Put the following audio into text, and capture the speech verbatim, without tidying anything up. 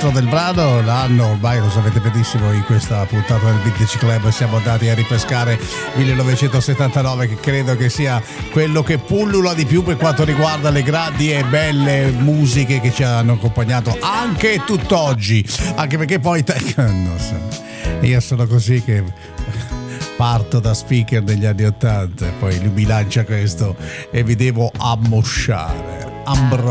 titolo del brano, l'anno ormai lo sapete benissimo, in questa puntata del Vintage Club siamo andati a ripescare millenovecentosettantanove, che credo che sia quello che pullula di più per quanto riguarda le grandi e belle musiche che ci hanno accompagnato anche tutt'oggi, anche perché poi non so, io sono così che parto da speaker degli anni ottanta e poi lui mi lancia questo e vi devo ammosciare. Ambro